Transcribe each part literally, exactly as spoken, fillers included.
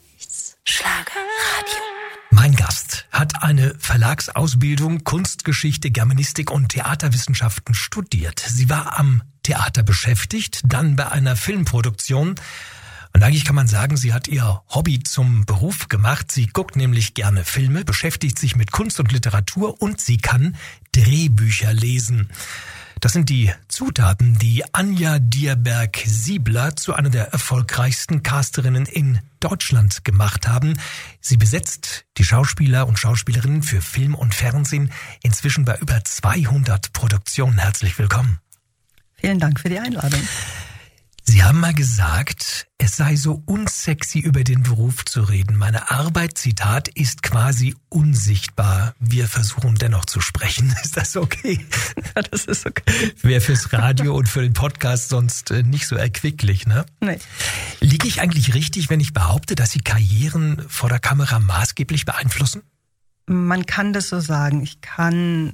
nichts. Schlagerradio. Mein Gast hat eine Verlagsausbildung, Kunstgeschichte, Germanistik und Theaterwissenschaften studiert. Sie war am Theater beschäftigt, dann bei einer Filmproduktion. Und eigentlich kann man sagen, sie hat ihr Hobby zum Beruf gemacht. Sie guckt nämlich gerne Filme, beschäftigt sich mit Kunst und Literatur und sie kann Drehbücher lesen. Das sind die Zutaten, die Anja Dierberg-Siebler zu einer der erfolgreichsten Casterinnen in Deutschland gemacht haben. Sie besetzt die Schauspieler und Schauspielerinnen für Film und Fernsehen inzwischen bei über zweihundert Produktionen. Herzlich willkommen. Vielen Dank für die Einladung. Sie haben mal gesagt, es sei so unsexy, über den Beruf zu reden. Meine Arbeit, Zitat, ist quasi unsichtbar. Wir versuchen dennoch zu sprechen. Ist das okay? Ja, das ist okay. Wäre fürs Radio und für den Podcast sonst nicht so erquicklich, ne? Nee. Liege ich eigentlich richtig, wenn ich behaupte, dass Sie Karrieren vor der Kamera maßgeblich beeinflussen? Man kann das so sagen. Ich kann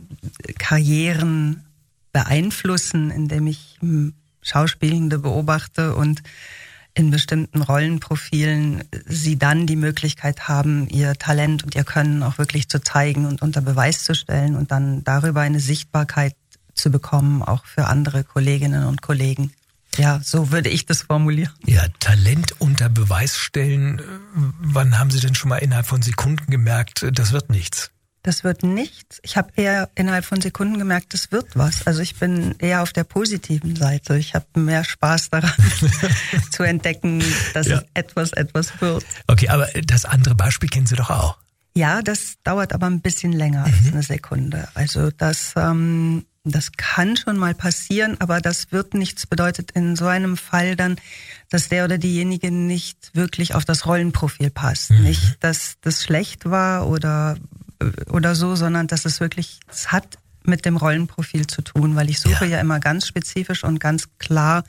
Karrieren beeinflussen, indem ich Schauspielende beobachte und in bestimmten Rollenprofilen sie dann die Möglichkeit haben, ihr Talent und ihr Können auch wirklich zu zeigen und unter Beweis zu stellen und dann darüber eine Sichtbarkeit zu bekommen, auch für andere Kolleginnen und Kollegen. Ja, so würde ich das formulieren. Ja, Talent unter Beweis stellen. Wann haben Sie denn schon mal innerhalb von Sekunden gemerkt, das wird nichts? Das wird nichts. Ich habe eher innerhalb von Sekunden gemerkt, das wird was. Also ich bin eher auf der positiven Seite. Ich habe mehr Spaß daran zu entdecken, dass ja. es etwas, etwas wird. Okay, aber das andere Beispiel kennen Sie doch auch. Ja, das dauert aber ein bisschen länger als mhm. eine Sekunde. Also das, ähm, das kann schon mal passieren, aber das wird nichts. Bedeutet in so einem Fall dann, dass der oder diejenige nicht wirklich auf das Rollenprofil passt. Mhm. Nicht, dass das schlecht war oder oder so, sondern dass es wirklich, es hat mit dem Rollenprofil zu tun, weil ich suche ja, ja immer ganz spezifisch und ganz klar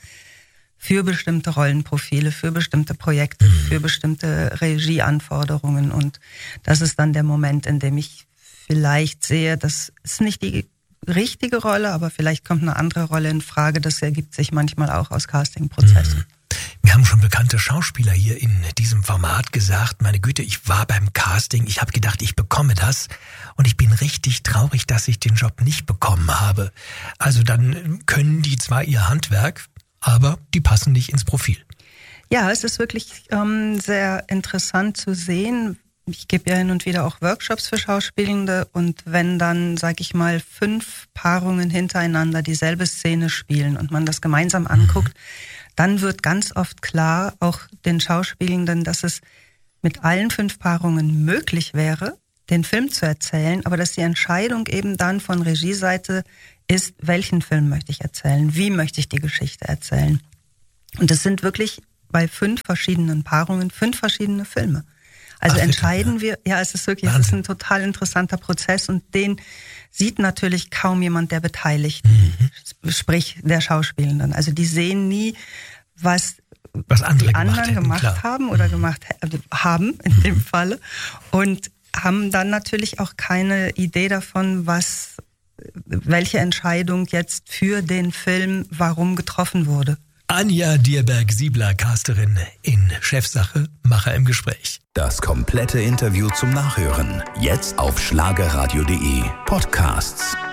für bestimmte Rollenprofile, für bestimmte Projekte, mhm. für bestimmte Regieanforderungen und das ist dann der Moment, in dem ich vielleicht sehe, das ist nicht die richtige Rolle, aber vielleicht kommt eine andere Rolle in Frage, das ergibt sich manchmal auch aus Castingprozessen. Mhm. Wir haben schon bekannte Schauspieler hier in diesem Format gesagt, meine Güte, ich war beim Casting, ich habe gedacht, ich bekomme das und ich bin richtig traurig, dass ich den Job nicht bekommen habe. Also dann können die zwar ihr Handwerk, aber die passen nicht ins Profil. Ja, es ist wirklich ähm, sehr interessant zu sehen. Ich gebe ja hin und wieder auch Workshops für Schauspielende und wenn dann, sag ich mal, fünf Paarungen hintereinander dieselbe Szene spielen und man das gemeinsam anguckt, mhm. dann wird ganz oft klar, auch den Schauspielenden, dass es mit allen fünf Paarungen möglich wäre, den Film zu erzählen, aber dass die Entscheidung eben dann von Regieseite ist, welchen Film möchte ich erzählen, wie möchte ich die Geschichte erzählen. Und es sind wirklich bei fünf verschiedenen Paarungen fünf verschiedene Filme. Also Ach, entscheiden wirklich, ja. wir, ja, es ist wirklich, Wahnsinn. Es ist ein total interessanter Prozess und den sieht natürlich kaum jemand der Beteiligten, mhm. sprich der Schauspielenden. Also die sehen nie, was, was andere die anderen gemacht, hätten, gemacht klar. haben oder mhm. gemacht haben in mhm. dem Falle und haben dann natürlich auch keine Idee davon, was, welche Entscheidung jetzt für den Film warum getroffen wurde. Anja Dierberg-Siebler, Casterin in Chefsache, Macher im Gespräch. Das komplette Interview zum Nachhören. Jetzt auf schlagerradio punkt de Podcasts.